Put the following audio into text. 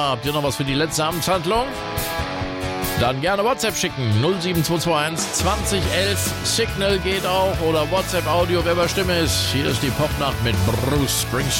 Habt ihr noch was für die letzte Amtshandlung? Dann gerne WhatsApp schicken. 07221 2011. Signal geht auch oder WhatsApp Audio, wer bei Stimme ist. Hier ist die Popnacht mit Bruce Springsteen.